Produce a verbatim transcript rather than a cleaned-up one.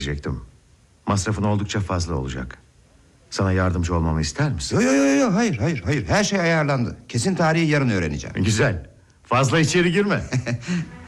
diyecektim. Masrafın oldukça fazla olacak. Sana yardımcı olmamı ister misin? Yok yok yok, hayır hayır hayır, her şey ayarlandı. Kesin tarihi yarın öğreneceğim. Güzel. Fazla içeri girme.